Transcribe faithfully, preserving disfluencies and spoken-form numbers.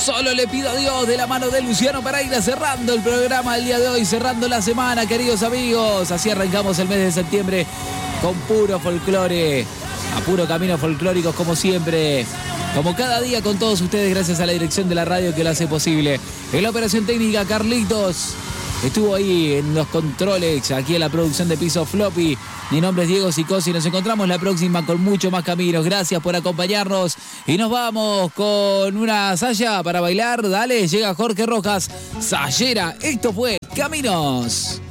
Solo le pido a Dios, de la mano de Luciano Pereira, cerrando el programa del día de hoy, cerrando la semana, queridos amigos. Así arrancamos el mes de septiembre con puro folclore, a puro camino folclóricos como siempre, como cada día con todos ustedes, gracias a la dirección de la radio que lo hace posible. En la operación técnica, Carlitos estuvo ahí en los controles, aquí en la producción de Piso Floppy. Mi nombre es Diego Sicosi, nos encontramos la próxima con mucho más caminos. Gracias por acompañarnos y nos vamos con una saya para bailar. Dale, llega Jorge Rojas, Sayera. Esto fue Caminos.